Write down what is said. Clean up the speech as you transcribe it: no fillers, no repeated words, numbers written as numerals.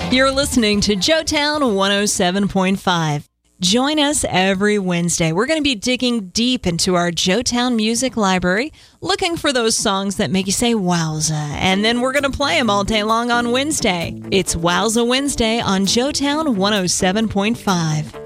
You're listening to Joetown 107.5. Join us every Wednesday. We're going to be digging deep into our Joetown Music Library, looking for those songs that make you say wowza, and then we're going to play them all day long on Wednesday. It's Wowza Wednesday on Joetown 107.5.